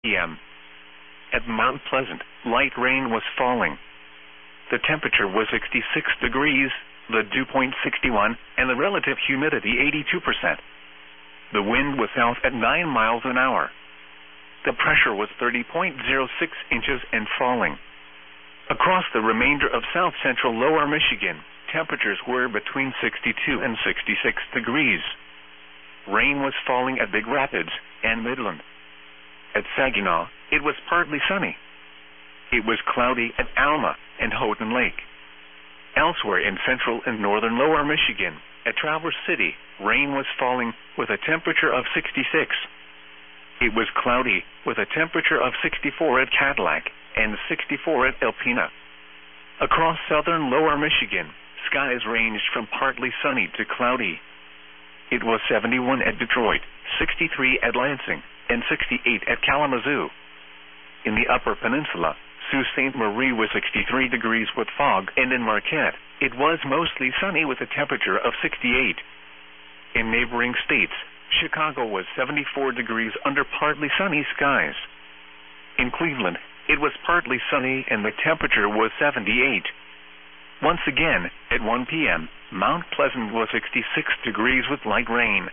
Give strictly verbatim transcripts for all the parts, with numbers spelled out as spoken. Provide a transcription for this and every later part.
p m At Mount Pleasant, light rain was falling. The temperature was sixty-six degrees, the dew point sixty-one, and the relative humidity eighty-two percent. The wind was south at nine miles an hour. The pressure was thirty point zero six inches and falling. Across the remainder of south-central lower Michigan, temperatures were between sixty-two and sixty-six degrees. Rain was falling at Big Rapids and Midland. At Saginaw, it was partly sunny. It was cloudy at Alma and Houghton Lake. Elsewhere in central and northern lower Michigan, at Traverse City, rain was falling with a temperature of sixty-six. It was cloudy with a temperature of sixty-four at Cadillac and sixty-four at Alpena. Across southern lower Michigan, skies ranged from partly sunny to cloudy. It was seventy-one at Detroit, sixty-three at Lansing, and sixty-eight at Kalamazoo. In the Upper Peninsula, Sault Ste. Marie was sixty-three degrees with fog, and in Marquette, it was mostly sunny with a temperature of sixty-eight. In neighboring states, Chicago was seventy-four degrees under partly sunny skies. In Cleveland, it was partly sunny and the temperature was seventy-eight. Once again, at one p m, Mount Pleasant was sixty-six degrees with light rain.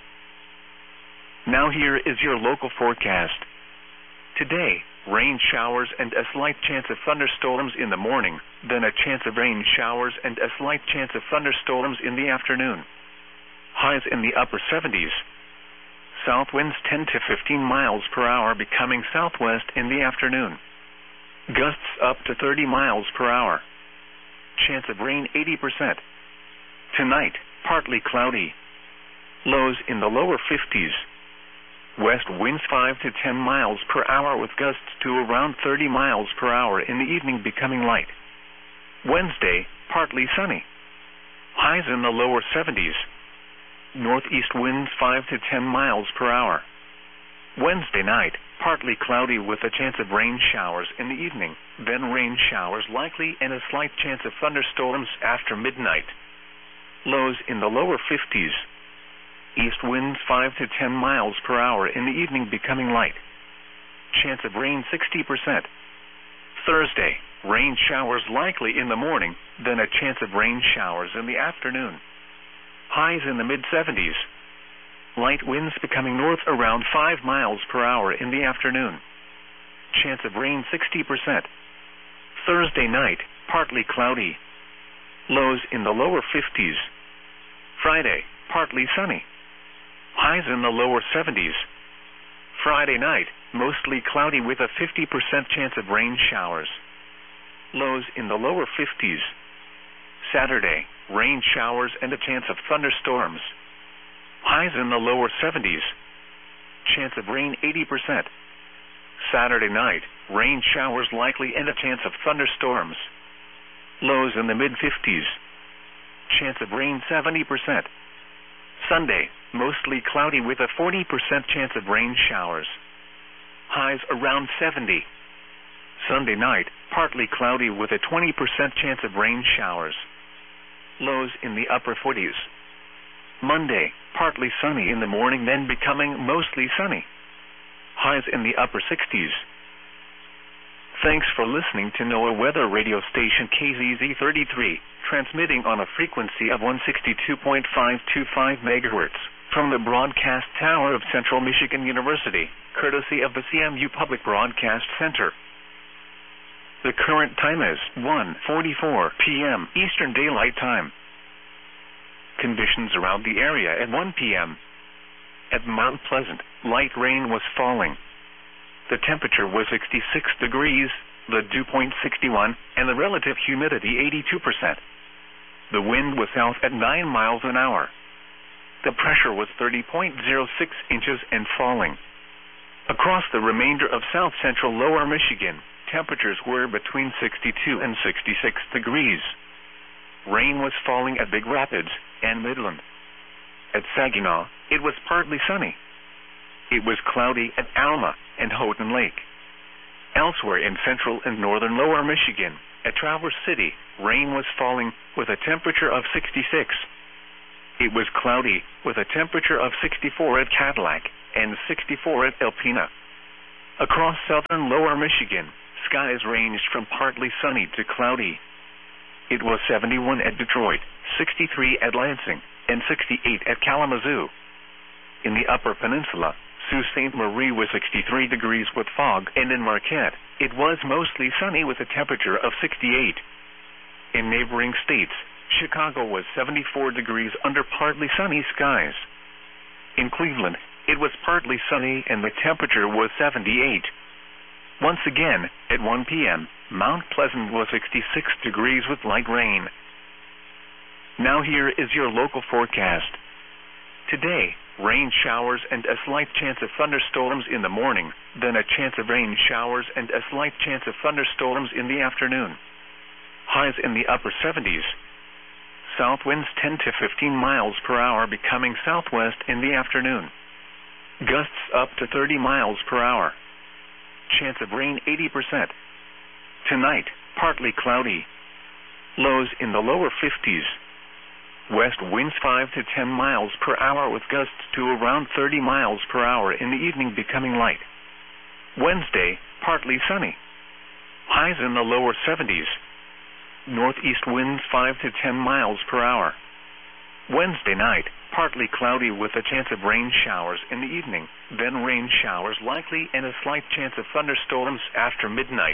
Now here is your local forecast. Today, rain showers and a slight chance of thunderstorms in the morning, then a chance of rain showers and a slight chance of thunderstorms in the afternoon. Highs in the upper seventies. South winds ten to fifteen miles per hour becoming southwest in the afternoon. Gusts up to thirty miles per hour. Chance of rain eighty percent. Tonight, partly cloudy. Lows in the lower fifties. West winds five to ten miles per hour with gusts to around thirty miles per hour in the evening becoming light. Wednesday, partly sunny. Highs in the lower seventies. Northeast winds five to ten miles per hour. Wednesday night, partly cloudy with a chance of rain showers in the evening, then rain showers likely and a slight chance of thunderstorms after midnight. Lows in the lower fifties. East winds five to ten miles per hour in the evening becoming light. Chance of rain sixty percent. Thursday, rain showers likely in the morning, then a chance of rain showers in the afternoon. Highs in the mid seventies. Light winds becoming north around five miles per hour in the afternoon. Chance of rain sixty percent. Thursday night, partly cloudy. Lows in the lower fifties. Friday, partly sunny. Highs in the lower seventies. Friday night, mostly cloudy with a fifty percent chance of rain showers. Lows in the lower fifties. Saturday, rain showers and a chance of thunderstorms. Highs in the lower seventies. Chance of rain eighty percent. Saturday night, rain showers likely and a chance of thunderstorms. Lows in the mid fifties. Chance of rain seventy percent. Sunday, mostly cloudy with a forty percent chance of rain showers. Highs around seventy. Sunday night, partly cloudy with a twenty percent chance of rain showers. Lows in the upper forties. Monday, partly sunny in the morning, then becoming mostly sunny. Highs in the upper sixties. Thanks for listening to NOAA Weather Radio Station K Z Z thirty-three, transmitting on a frequency of one sixty-two point five two five megahertz from the broadcast tower of Central Michigan University, courtesy of the C M U Public Broadcast Center. The current time is one forty-four p m Eastern Daylight Time. Conditions around the area at one p m At Mount Pleasant, light rain was falling. The temperature was sixty-six degrees, the dew point sixty-one, and the relative humidity eighty-two percent. The wind was south at nine miles an hour. The pressure was thirty point zero six inches and falling. Across the remainder of south-central lower Michigan, temperatures were between sixty-two and sixty-six degrees. Rain was falling at Big Rapids and Midland. At Saginaw, it was partly sunny. It was cloudy at Alma and Houghton Lake. Elsewhere in central and northern lower Michigan, at Traverse City, rain was falling with a temperature of sixty-six. It was cloudy with a temperature of sixty-four at Cadillac and sixty-four at Alpena. Across southern lower Michigan, skies ranged from partly sunny to cloudy. It was seventy-one at Detroit, sixty-three at Lansing, and sixty-eight at Kalamazoo. In the Upper Peninsula, Sault Ste. Marie was sixty-three degrees with fog, and in Marquette, it was mostly sunny with a temperature of sixty-eight. In neighboring states, Chicago was seventy-four degrees under partly sunny skies. In Cleveland, it was partly sunny and the temperature was seventy-eight. Once again, at one p m, Mount Pleasant was sixty-six degrees with light rain. Now here is your local forecast. Today, rain showers and a slight chance of thunderstorms in the morning, then a chance of rain showers and a slight chance of thunderstorms in the afternoon. Highs in the upper seventies. South winds ten to fifteen miles per hour becoming southwest in the afternoon. Gusts up to thirty miles per hour. Chance of rain eighty percent. Tonight, partly cloudy. Lows in the lower fifties. West winds five to ten miles per hour with gusts to around thirty miles per hour in the evening becoming light. Wednesday, partly sunny. Highs in the lower seventies. Northeast winds five to ten miles per hour. Wednesday night, partly cloudy with a chance of rain showers in the evening, then rain showers likely and a slight chance of thunderstorms after midnight.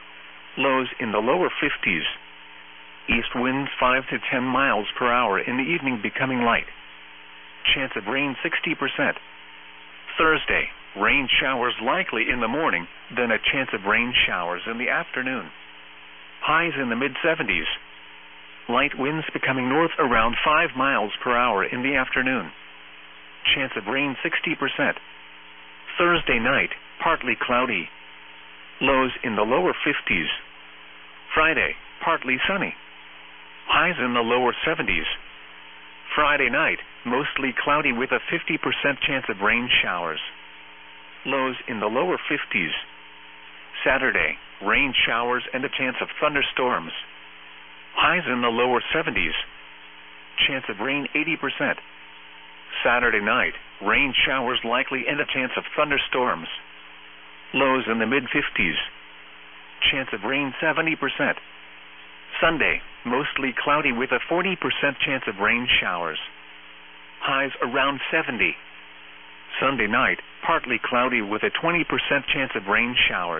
Lows in the lower fifties. East winds five to ten miles per hour in the evening becoming light. Chance of rain sixty percent. Thursday, rain showers likely in the morning, then a chance of rain showers in the afternoon. Highs in the mid seventies. Light winds becoming north around five miles per hour in the afternoon. Chance of rain sixty percent. Thursday night, partly cloudy. Lows in the lower fifties. Friday, partly sunny. Highs in the lower seventies. Friday night, mostly cloudy with a fifty percent chance of rain showers. Lows in the lower fifties. Saturday, rain showers and a chance of thunderstorms. Highs in the lower seventies. Chance of rain eighty percent. Saturday night, rain showers likely and a chance of thunderstorms. Lows in the mid fifties. Chance of rain seventy percent. Sunday, mostly cloudy with a forty percent chance of rain showers. Highs around seventy. Sunday night, partly cloudy with a twenty percent chance of rain showers.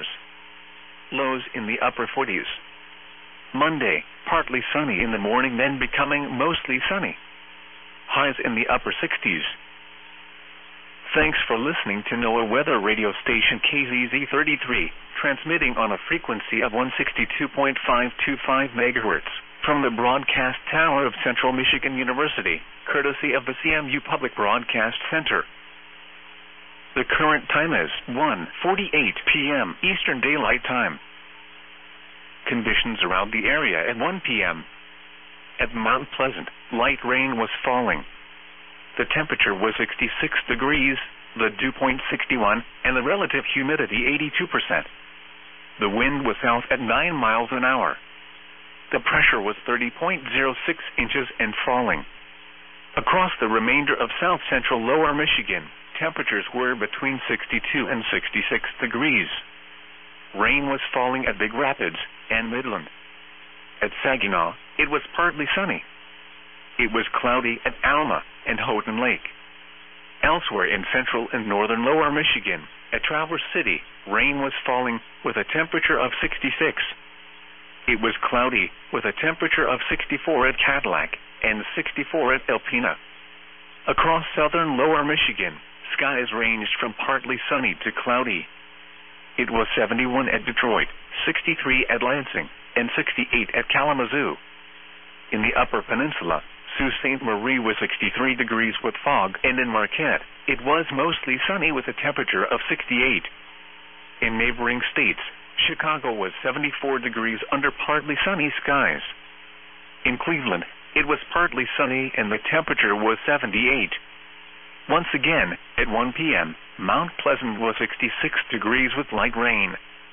Lows in the upper forties. Monday, partly sunny in the morning, then becoming mostly sunny. Highs in the upper sixties. Thanks for listening to NOAA Weather Radio Station K Z Z thirty-three, transmitting on a frequency of one sixty-two point five two five megahertz from the broadcast tower of Central Michigan University, courtesy of the C M U Public Broadcast Center. The current time is one forty-eight p m Eastern Daylight Time. Conditions around the area at one p m At Mount Pleasant, light rain was falling. The temperature was sixty-six degrees, the dew point sixty-one, and the relative humidity eighty-two percent. The wind was south at nine miles an hour. The pressure was thirty point zero six inches and falling. Across the remainder of south central lower Michigan, temperatures were between sixty-two and sixty-six degrees. Rain was falling at Big Rapids and Midland. At Saginaw, it was partly sunny. It was cloudy at Alma and Houghton Lake. Elsewhere in central and northern lower Michigan, at Traverse City, rain was falling with a temperature of sixty-six. It was cloudy with a temperature of sixty-four at Cadillac and sixty-four at Alpena. Across southern lower Michigan, skies ranged from partly sunny to cloudy. It was seventy-one at Detroit, sixty-three at Lansing, and sixty-eight at Kalamazoo. In the Upper Peninsula, Sault Ste. Marie was sixty-three degrees with fog, and in Marquette, it was mostly sunny with a temperature of sixty-eight. In neighboring states, Chicago was seventy-four degrees under partly sunny skies. In Cleveland, it was partly sunny and the temperature was seventy-eight. Once again, at one p m, Mount Pleasant was sixty-six degrees with light rain.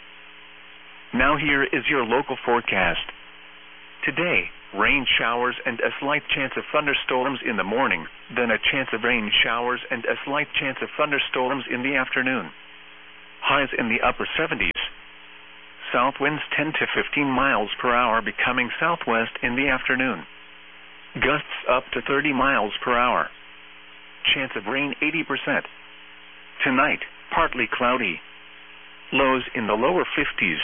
Now here is your local forecast. Today, rain showers and a slight chance of thunderstorms in the morning, then a chance of rain showers and a slight chance of thunderstorms in the afternoon. Highs in the upper seventies. South winds ten to fifteen miles per hour becoming southwest in the afternoon. Gusts up to thirty miles per hour. Chance of rain eighty percent. Tonight, partly cloudy. Lows in the lower fifties.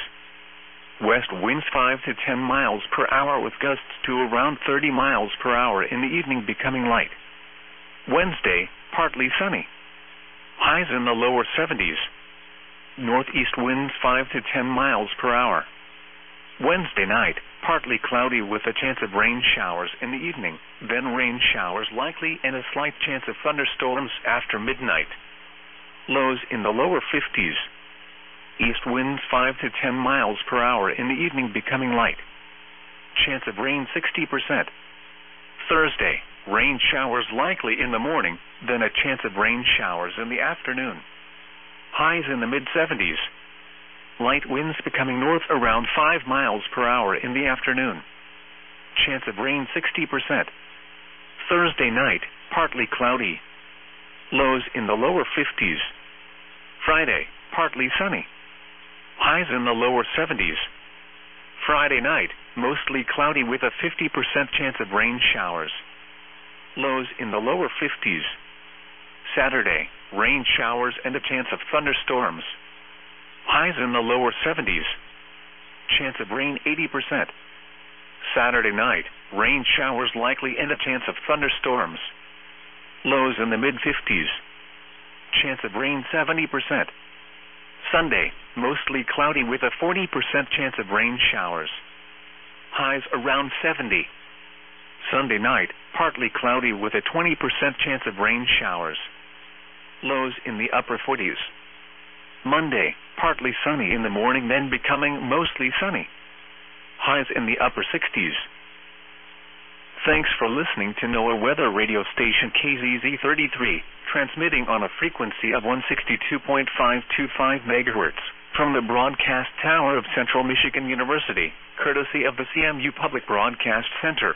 West winds five to ten miles per hour with gusts to around thirty miles per hour in the evening becoming light. Wednesday, partly sunny. Highs in the lower seventies. Northeast winds five to ten miles per hour. Wednesday night, partly cloudy with a chance of rain showers in the evening, then rain showers likely and a slight chance of thunderstorms after midnight. Lows in the lower fifties. East winds five to ten miles per hour in the evening becoming light. Chance of rain sixty percent. Thursday, rain showers likely in the morning, then a chance of rain showers in the afternoon. Highs in the mid-seventies. Light winds becoming north around five miles per hour in the afternoon. Chance of rain sixty percent. Thursday night, partly cloudy. Lows in the lower fifties. Friday, partly sunny. Highs in the lower seventies. Friday night, mostly cloudy with a fifty percent chance of rain showers. Lows in the lower fifties. Saturday, rain showers and a chance of thunderstorms. Highs in the lower seventies. Chance of rain eighty percent. Saturday night, rain showers likely and a chance of thunderstorms. Lows in the mid-fifties. Chance of rain seventy percent. Sunday, mostly cloudy with a forty percent chance of rain showers. Highs around seventy. Sunday night, partly cloudy with a twenty percent chance of rain showers. Lows in the upper forties. Monday, partly sunny in the morning then becoming mostly sunny. Highs in the upper sixties. Thanks for listening to NOAA Weather Radio Station K Z Z thirty-three, transmitting on a frequency of one sixty-two point five two five megahertz from the broadcast tower of Central Michigan University, courtesy of the C M U Public Broadcast Center.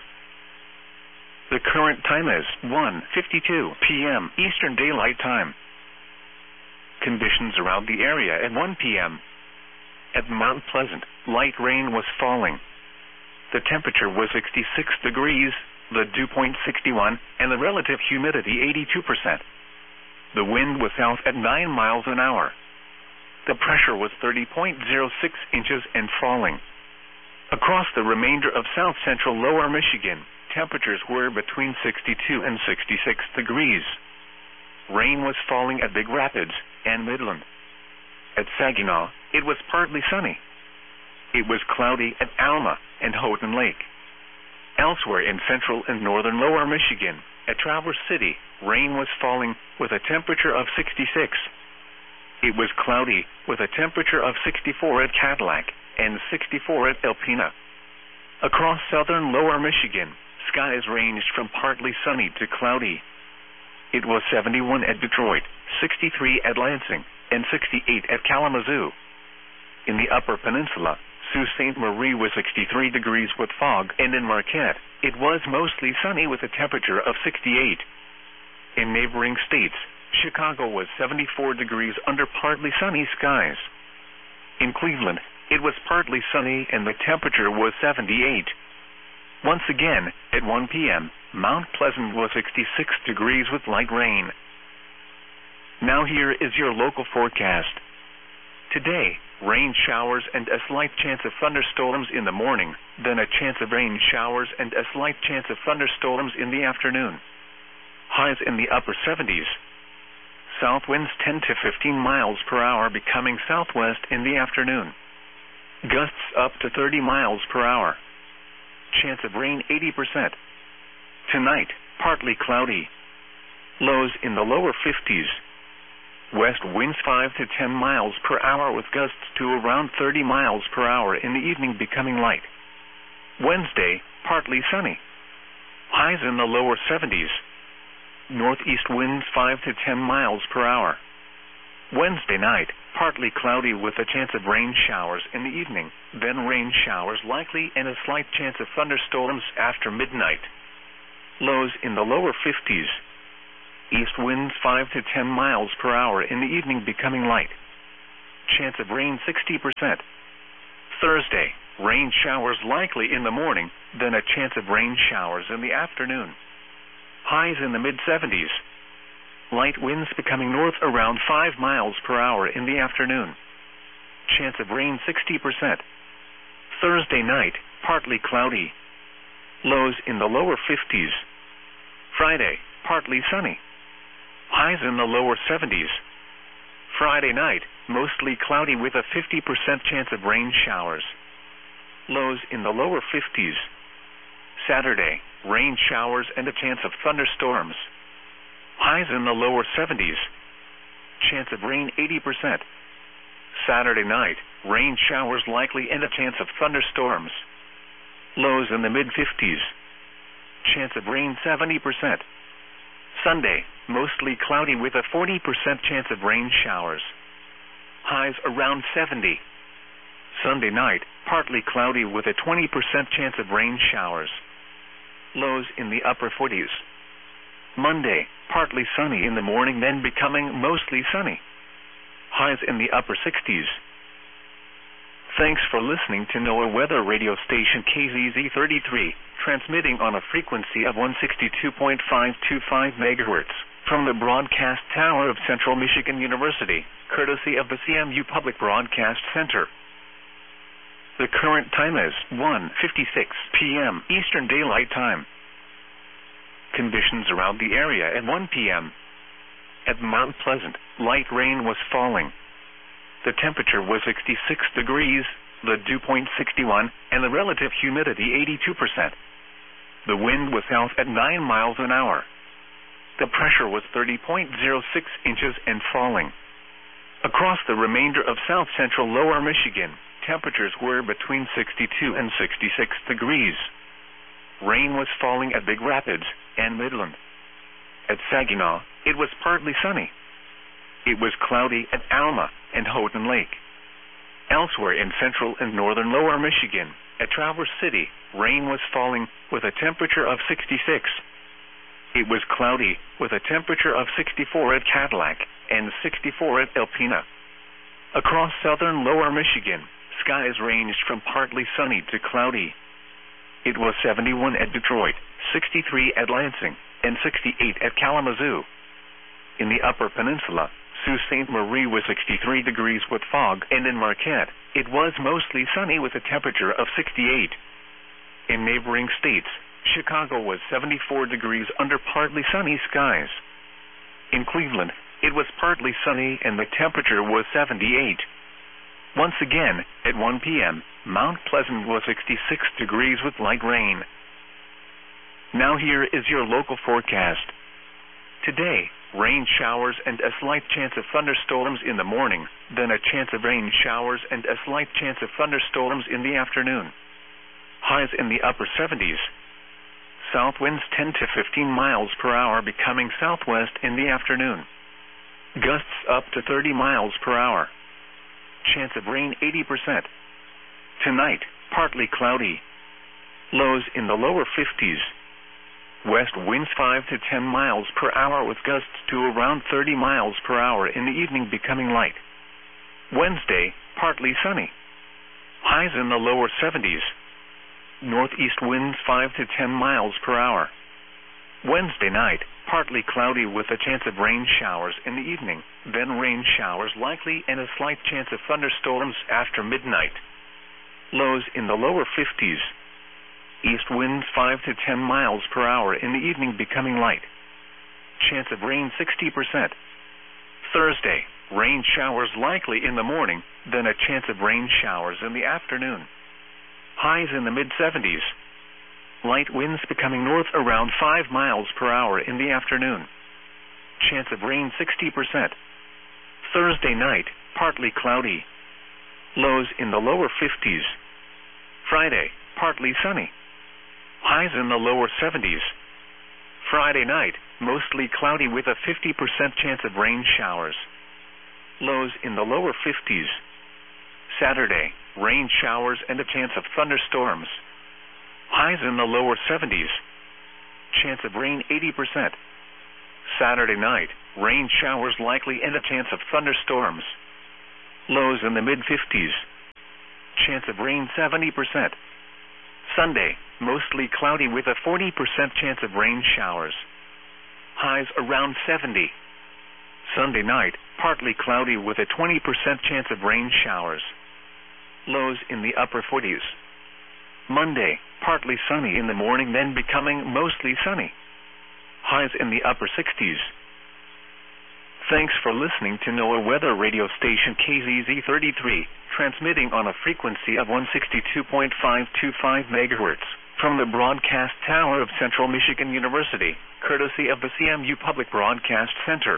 The current time is one fifty-two p m Eastern Daylight Time. Conditions around the area at one p m At Mount Pleasant, light rain was falling. The temperature was sixty-six degrees, the dew point sixty-one, and the relative humidity eighty-two percent. The wind was south at nine miles an hour. The pressure was thirty point zero six inches and falling. Across the remainder of south-central lower Michigan, temperatures were between sixty-two and sixty-six degrees. Rain was falling at Big Rapids and Midland. At Saginaw, it was partly sunny. It was cloudy at Alma and Houghton Lake. Elsewhere in central and northern lower Michigan, at Traverse City, rain was falling with a temperature of sixty-six. It was cloudy with a temperature of sixty-four at Cadillac and sixty-four at Alpena. Across southern lower Michigan, skies ranged from partly sunny to cloudy. It was seventy-one at Detroit, sixty-three at Lansing, and sixty-eight at Kalamazoo. In the Upper Peninsula, Sault Ste. Marie was sixty-three degrees with fog, and in Marquette, it was mostly sunny with a temperature of sixty-eight. In neighboring states, Chicago was seventy-four degrees under partly sunny skies. In Cleveland, it was partly sunny and the temperature was seventy-eight. Once again, at one p m, Mount Pleasant was sixty-six degrees with light rain. Now here is your local forecast. Today, rain showers and a slight chance of thunderstorms in the morning, then a chance of rain showers and a slight chance of thunderstorms in the afternoon. Highs in the upper seventies. South winds ten to fifteen miles per hour becoming southwest in the afternoon. Gusts up to thirty miles per hour. Chance of rain eighty percent. Tonight, partly cloudy. Lows in the lower fifties. West winds five to ten miles per hour with gusts to around thirty miles per hour in the evening becoming light. Wednesday, partly sunny. Highs in the lower seventies. Northeast winds five to ten miles per hour. Wednesday night, partly cloudy with a chance of rain showers in the evening, then rain showers likely and a slight chance of thunderstorms after midnight. Lows in the lower fifties. East winds five to ten miles per hour in the evening becoming light. chance of rain sixty percent. Thursday, rain showers likely in the morning, then a chance of rain showers in the afternoon. Highs in the mid seventies. Light winds becoming north around five miles per hour in the afternoon. Chance of rain sixty percent. Thursday night, partly cloudy. Lows in the lower fifties. Friday, partly sunny. Highs in the lower seventies. Friday night, mostly cloudy with a fifty percent chance of rain showers. Lows in the lower fifties. Saturday, rain showers and a chance of thunderstorms. Highs in the lower seventies. Chance of rain eighty percent. Saturday night, rain showers likely and a chance of thunderstorms. Lows in the mid fifties. Chance of rain seventy percent. Sunday, mostly cloudy with a forty percent chance of rain showers. Highs around seventy. Sunday night, partly cloudy with a twenty percent chance of rain showers. Lows in the upper forties. Monday, partly sunny in the morning, then becoming mostly sunny. Highs in the upper sixties. Thanks for listening to NOAA Weather Radio Station K Z Z thirty-three, transmitting on a frequency of one sixty-two point five two five megahertz from the broadcast tower of Central Michigan University, courtesy of the C M U Public Broadcast Center. The current time is one fifty-six p m Eastern Daylight Time. Conditions around the area at one p m At Mount Pleasant, light rain was falling. The temperature was sixty-six degrees, the dew point sixty-one, and the relative humidity eighty-two percent. The wind was south at nine miles an hour. The pressure was thirty point zero six inches and falling. Across the remainder of south central lower Michigan, temperatures were between sixty-two and sixty-six degrees. Rain was falling at Big Rapids and Midland. At Saginaw, it was partly sunny. It was cloudy at Alma and Houghton Lake. Elsewhere in central and northern lower Michigan, at Traverse City, rain was falling with a temperature of sixty-six. It was cloudy with a temperature of sixty-four at Cadillac and sixty-four at Alpena. Across southern lower Michigan, skies ranged from partly sunny to cloudy. It was seventy-one at Detroit, sixty-three at Lansing, and sixty-eight at Kalamazoo. In the Upper Peninsula, Sault Ste. Marie was sixty-three degrees with fog, and in Marquette, it was mostly sunny with a temperature of sixty-eight. In neighboring states, Chicago was seventy-four degrees under partly sunny skies. In Cleveland, it was partly sunny and the temperature was seventy-eight. Once again, at one p m, Mount Pleasant was sixty-six degrees with light rain. Now here is your local forecast. Today, rain showers and a slight chance of thunderstorms in the morning, then a chance of rain showers and a slight chance of thunderstorms in the afternoon. Highs in the upper seventies. South winds ten to fifteen miles per hour becoming southwest in the afternoon. Gusts up to thirty miles per hour. Chance of rain eighty percent. Tonight, partly cloudy. Lows in the lower fifties. West winds five to ten miles per hour with gusts to around thirty miles per hour in the evening becoming light. Wednesday, partly sunny. Highs in the lower seventies. Northeast winds five to ten miles per hour. Wednesday night, partly cloudy with a chance of rain showers in the evening, then rain showers likely and a slight chance of thunderstorms after midnight. Lows in the lower fifties. East winds five to ten miles per hour in the evening becoming light. Chance of rain sixty percent. Thursday, rain showers likely in the morning, then a chance of rain showers in the afternoon. Highs in the mid seventies. Light winds becoming north around five miles per hour in the afternoon. Chance of rain sixty percent. Thursday night, partly cloudy. Lows in the lower fifties. Friday, partly sunny. Highs in the lower seventies. Friday night, mostly cloudy with a fifty percent chance of rain showers. Lows in the lower fifties. Saturday, rain showers and a chance of thunderstorms. Highs in the lower seventies. Chance of rain eighty percent. Saturday night, rain showers likely and a chance of thunderstorms. Lows in the mid fifties. Chance of rain seventy percent. Sunday, mostly cloudy with a forty percent chance of rain showers. Highs around seventy. Sunday night, partly cloudy with a twenty percent chance of rain showers. Lows in the upper forties. Monday, partly sunny in the morning, then becoming mostly sunny. Highs in the upper sixties. Thanks for listening to NOAA Weather Radio Station K Z Z thirty-three, transmitting on a frequency of one sixty-two point five two five megahertz from the broadcast tower of Central Michigan University, courtesy of the C M U Public Broadcast Center.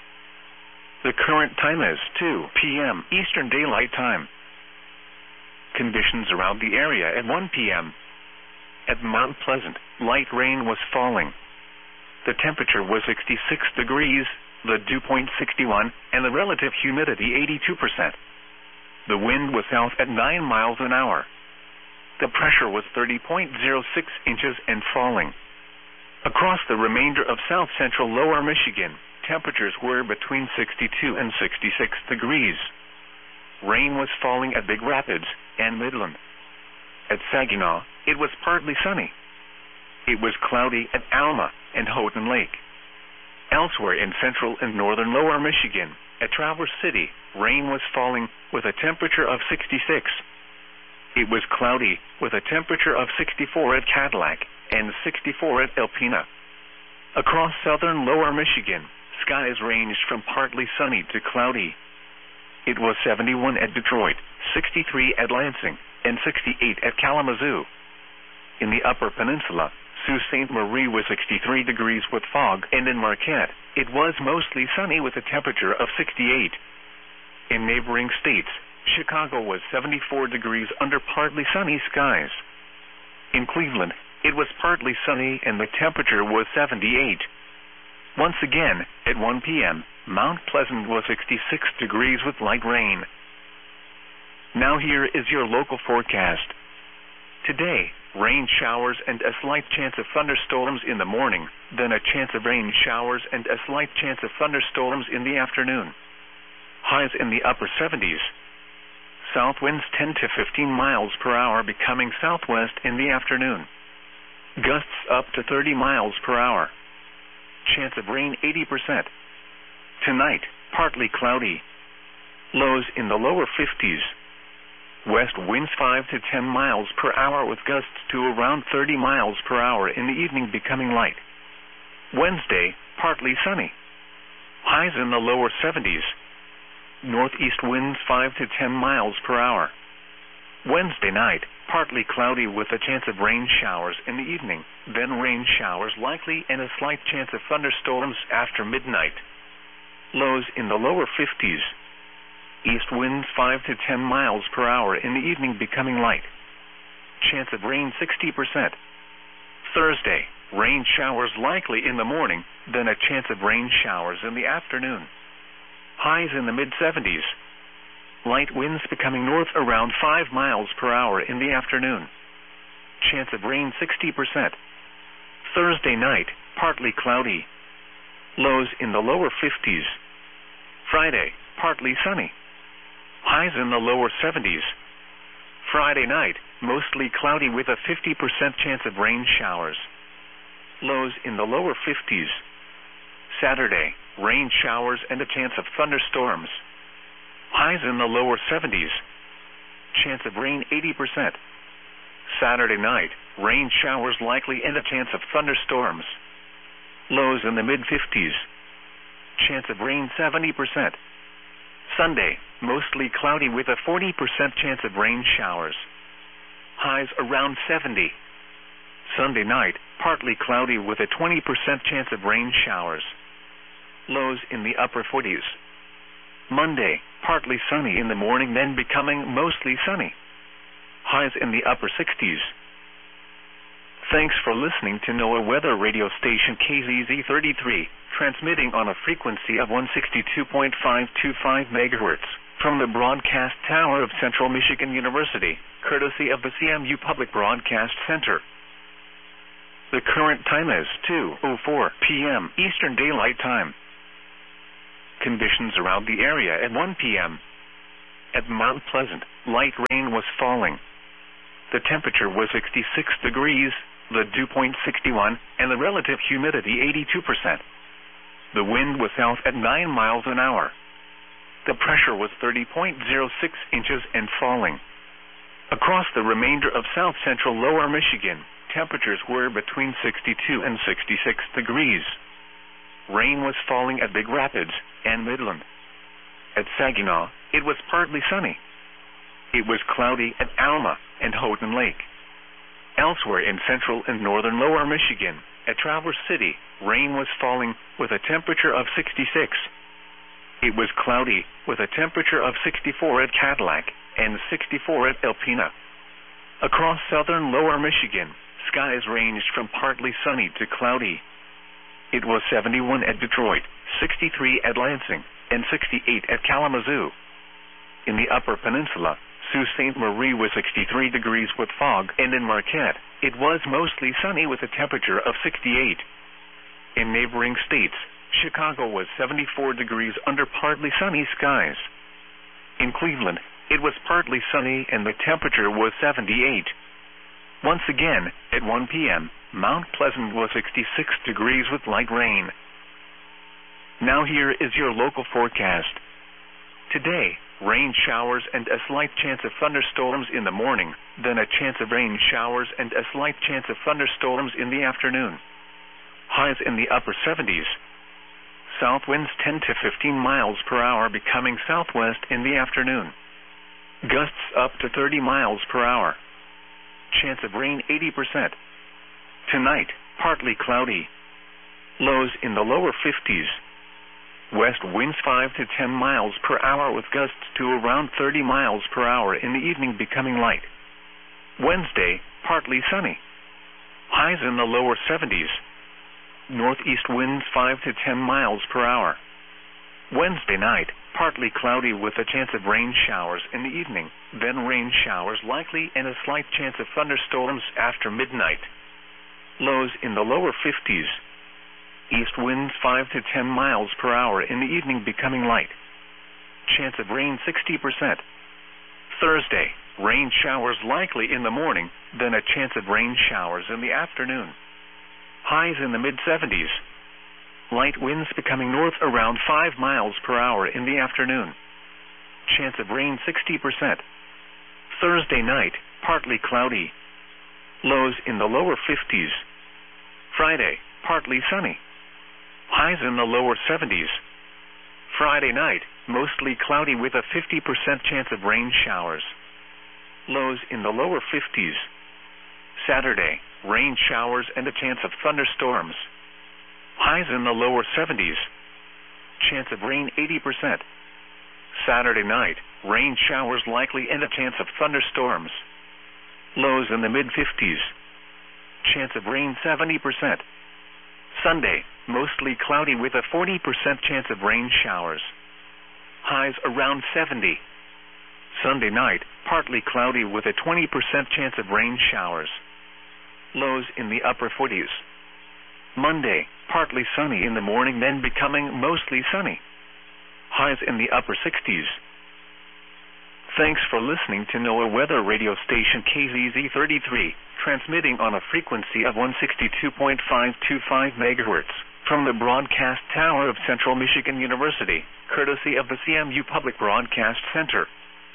The current time is two p m Eastern Daylight Time. Conditions around the area at one p m At Mount Pleasant, light rain was falling. The temperature was sixty-six degrees, the dew point sixty-one, and the relative humidity eighty-two percent. The wind was south at nine miles an hour. The pressure was thirty point zero six inches and falling. Across the remainder of south central lower Michigan, temperatures were between sixty-two and sixty-six degrees. Rain was falling at Big Rapids and Midland. At Saginaw, it was partly sunny. It was cloudy at Alma and Houghton Lake. Elsewhere in central and northern lower Michigan, at Traverse City, rain was falling with a temperature of sixty-six. It was cloudy with a temperature of sixty-four at Cadillac and sixty-four at Alpena. Across southern lower Michigan, skies ranged from partly sunny to cloudy. It was seventy-one at Detroit, sixty-three at Lansing, and sixty-eight at Kalamazoo. In the Upper Peninsula, Sault Ste. Marie was sixty-three degrees with fog, and in Marquette, it was mostly sunny with a temperature of sixty-eight. In neighboring states, Chicago was seventy-four degrees under partly sunny skies. In Cleveland, it was partly sunny and the temperature was seventy-eight. Once again, at one p m, Mount Pleasant was sixty-six degrees with light rain. Now here is your local forecast. Today, rain showers and a slight chance of thunderstorms in the morning, then a chance of rain showers and a slight chance of thunderstorms in the afternoon. Highs in the upper seventies. South winds ten to fifteen miles per hour, becoming southwest in the afternoon. Gusts up to thirty miles per hour. Chance of rain eighty percent. Tonight, partly cloudy. Lows in the lower fifties. West winds five to ten miles per hour with gusts to around thirty miles per hour in the evening, becoming light. Wednesday, partly sunny. Highs in the lower seventies. Northeast winds five to ten miles per hour. Wednesday night, partly cloudy with a chance of rain showers in the evening, then rain showers likely and a slight chance of thunderstorms after midnight. Lows in the lower fifties. East winds five to ten miles per hour in the evening, becoming light. Chance of rain sixty percent. Thursday, rain showers likely in the morning, then a chance of rain showers in the afternoon. Highs in the mid seventies. Light winds becoming north around five miles per hour in the afternoon. Chance of rain sixty percent. Thursday night, partly cloudy. Lows in the lower fifties. Friday, partly sunny. Highs in the lower seventies. Friday night, mostly cloudy with a fifty percent chance of rain showers. Lows in the lower fifties. Saturday, rain showers and a chance of thunderstorms. Highs in the lower seventies. Chance of rain eighty percent. Saturday night, rain showers likely and a chance of thunderstorms. Lows in the mid fifties. Chance of rain seventy percent. Sunday, mostly cloudy with a forty percent chance of rain showers. Highs around seventy. Sunday night, partly cloudy with a twenty percent chance of rain showers. Lows in the upper forties. Monday, partly sunny in the morning, then becoming mostly sunny. Highs in the upper sixties. Thanks for listening to NOAA Weather Radio Station K Z Z thirty-three, transmitting on a frequency of one sixty-two point five two five megahertz from the broadcast tower of Central Michigan University, courtesy of the C M U Public Broadcast Center. The current time is two oh four p m Eastern Daylight Time. Conditions around the area at one p m At Mount Pleasant, light rain was falling. The temperature was sixty-six degrees, the dew point sixty-one, and the relative humidity eighty-two percent. The wind was south at nine miles an hour. The pressure was thirty point zero six inches and falling. Across the remainder of south-central lower Michigan, temperatures were between sixty-two and sixty-six degrees. Rain was falling at Big Rapids and Midland. At Saginaw, it was partly sunny. It was cloudy at Alma and Houghton Lake. Elsewhere in central and northern lower Michigan, at Traverse City, rain was falling with a temperature of sixty-six. It was cloudy with a temperature of sixty-four at Cadillac and sixty-four at Alpena. Across southern lower Michigan, skies ranged from partly sunny to cloudy. It was seventy-one at Detroit, sixty-three at Lansing, and sixty-eight at Kalamazoo. In the Upper Peninsula, Sault Ste. Marie was sixty-three degrees with fog, and in Marquette, it was mostly sunny with a temperature of sixty-eight. In neighboring states, Chicago was seventy-four degrees under partly sunny skies. In Cleveland, it was partly sunny and the temperature was seventy-eight. Once again, at one p m, Mount Pleasant was sixty-six degrees with light rain. Now here is your local forecast. Today, rain showers and a slight chance of thunderstorms in the morning, then a chance of rain showers and a slight chance of thunderstorms in the afternoon. Highs in the upper seventies. South winds ten to fifteen miles per hour becoming southwest in the afternoon. Gusts up to thirty miles per hour. Chance of rain eighty percent. Tonight, partly cloudy. Lows in the lower fifties. West winds five to ten miles per hour with gusts to around thirty miles per hour in the evening becoming light. Wednesday, partly sunny. Highs in the lower seventies. Northeast winds five to ten miles per hour. Wednesday night, partly cloudy with a chance of rain showers in the evening, then rain showers likely and a slight chance of thunderstorms after midnight. Lows in the lower fifties. East winds five to ten miles per hour in the evening becoming light. Chance of rain sixty percent. Thursday, rain showers likely in the morning, then a chance of rain showers in the afternoon. Highs in the mid seventies. Light winds becoming north around five miles per hour in the afternoon. Chance of rain sixty percent. Thursday night, partly cloudy. Lows in the lower fifties. Friday, partly sunny. Highs in the lower seventies. Friday night, mostly cloudy with a fifty percent chance of rain showers. Lows in the lower fifties. Saturday, rain showers and a chance of thunderstorms. Highs in the lower seventies. Chance of rain eighty percent. Saturday night, rain showers likely and a chance of thunderstorms. Lows in the mid fifties. Chance of rain seventy percent. Sunday, mostly cloudy with a forty percent chance of rain showers. Highs around seventy. Sunday night, partly cloudy with a twenty percent chance of rain showers. Lows in the upper forties. Monday, partly sunny in the morning, then becoming mostly sunny. Highs in the upper sixties. Thanks for listening to NOAA Weather Radio Station K Z Z thirty-three, transmitting on a frequency of one sixty-two point five two five megahertz from the broadcast tower of Central Michigan University, courtesy of the C M U Public Broadcast Center.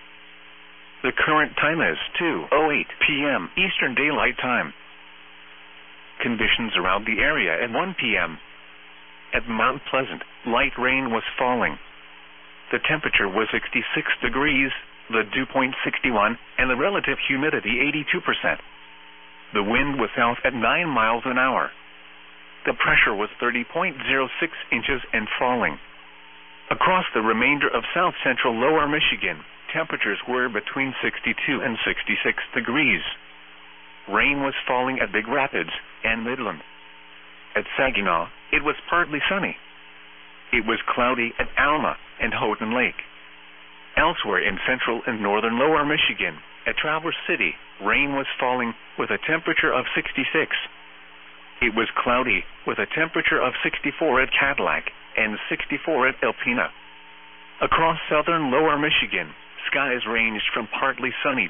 The current time is two oh eight p m Eastern Daylight Time. Conditions around the area at one p m At Mount Pleasant, light rain was falling. The temperature was sixty-six degrees, the dew point sixty-one, and the relative humidity eighty-two percent. The wind was south at nine miles an hour. The pressure was thirty point zero six inches and falling. Across the remainder of south-central lower Michigan, temperatures were between sixty-two and sixty-six degrees. Rain was falling at Big Rapids and Midland. At Saginaw, it was partly sunny. It was cloudy at Alma and Houghton Lake. Elsewhere in central and northern lower Michigan, at Traverse City, rain was falling with a temperature of sixty-six. It was cloudy with a temperature of sixty-four at Cadillac and sixty-four at Alpena. Across southern lower Michigan, Skies ranged from partly sunny